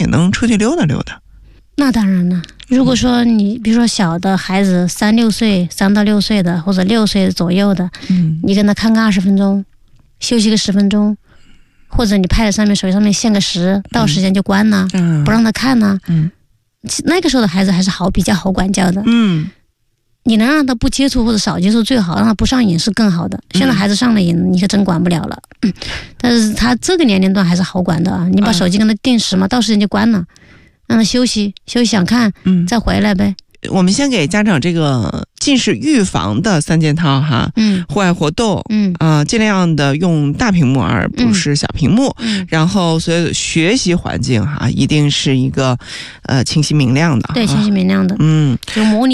能出去溜达溜达。 那当然了，如果说你比如说小的孩子3到6岁的或者6岁左右的，你跟他看个20分钟，休息个10分钟，或者你拍在手机上面限个时，到时间就关了，不让他看了。那个时候的孩子还是比较好管教的。你能让他不接触或者少接触最好，让他不上瘾是更好的。现在孩子上了瘾，你可真管不了了。但是他这个年龄段还是好管的啊，你把手机跟他定时嘛，到时间就关了，让他休息想看，再回来呗。 我们先给家长这个近视预防的3件套哈，户外活动，尽量的用大屏幕而不是小屏幕，然后所有学习环境哈，一定是一个清晰明亮的， 对，清晰明亮的，就模拟